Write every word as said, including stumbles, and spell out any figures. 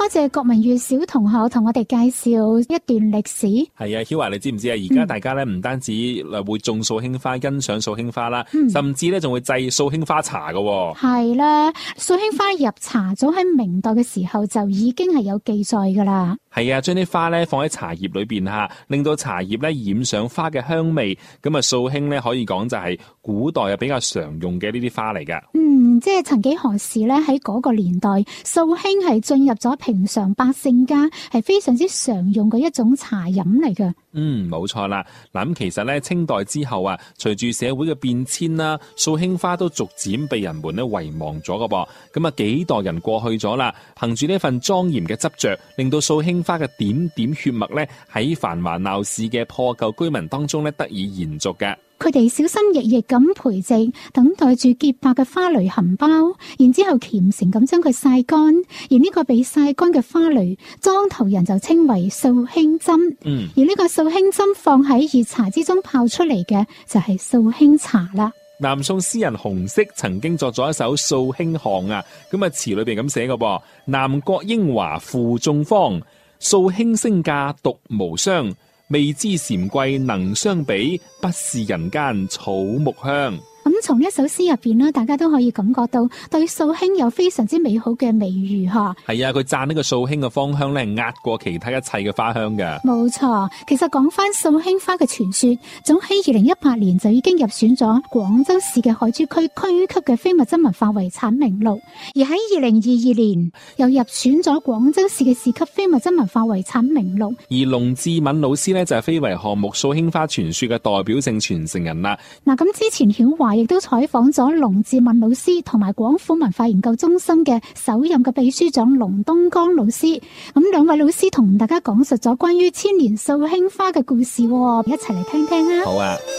謝郭文月小同學同我哋介紹一段歷史。 係啊，曉華，你知唔知啊？而家大家咧唔單止會種素馨花、欣賞素馨花啦， 嗯、甚至咧仲會製素馨花茶噶。 係啦，素馨花入茶早喺明代嘅時候就已經係有記載噶啦。 係啊，將啲花咧放喺茶葉裏邊吓，令到茶葉咧染上花嘅香味。咁啊，素馨咧可以講就係古代啊比較常用嘅呢啲花嚟噶。 嗯，即係曾幾何時咧，喺嗰個年代，素馨係進入咗平常百姓家，係非常之常用嘅一種茶飲嚟嘅。 嗯，冇錯啦。嗱，咁其實咧，清代之後啊，隨住社會嘅變遷啦，素馨花都逐漸被人們咧遺忘咗噶噃。咁啊，幾代人過去咗啦，憑住呢份莊嚴嘅執着，令到素馨花嘅點點血脈咧喺繁華鬧市嘅破舊居民當中咧得以延續嘅。 佢哋小心翼翼咁培植，等待住潔白嘅花蕾含苞，然之後虔誠咁將佢曬乾。而呢個被曬乾嘅花蕾，莊頭人就稱為素馨針。嗯，而呢個素馨針放喺熱茶之中泡出嚟嘅，就係素馨茶啦。 南宋詩人洪適曾經作咗一首《素馨項》啊，咁啊詞裏邊咁寫嘅噃：南國英華富眾芳，素馨升價獨無雙。未知禪貴能相比，不是人間草木香。咁從呢首詩入邊咧，大家都可以感覺到對素馨有非常之美好嘅美譽吓。 係啊，佢讚呢個素馨嘅芳香咧，壓過其他一切嘅花香嘅。 冇錯，其實講翻素馨花嘅傳說，早喺二零一八年就已經入選咗廣州市嘅海珠區區級嘅非物質文化遺產名錄，而喺二零二二年又入選咗廣州市嘅市級非物質文化遺產名錄。 而龍志敏老師呢，就係非遺項目素馨花傳說嘅代表性傳承人啦。 嗱，咁之前曉華亦都採訪咗龍志敏老師同埋廣府文化研究中心嘅首任嘅秘書長龍東江老師，咁兩位老師同大家講述咗關於千年素馨花嘅故事，一齊嚟聽聽啊！ 好啊。